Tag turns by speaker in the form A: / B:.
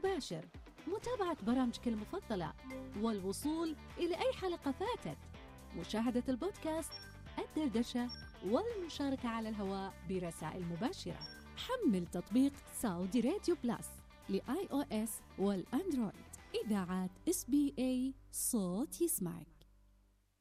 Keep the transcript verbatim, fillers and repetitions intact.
A: المباشر، متابعة برامجك المفضلة، والوصول إلى أي حلقة فاتت، مشاهدة البودكاست، الدردشة، والمشاركة على الهواء برسائل مباشرة. حمل تطبيق سعودي راديو بلس لآي أو إس والأندرويد. إذاعات إس بي إيه، صوت يسمعك.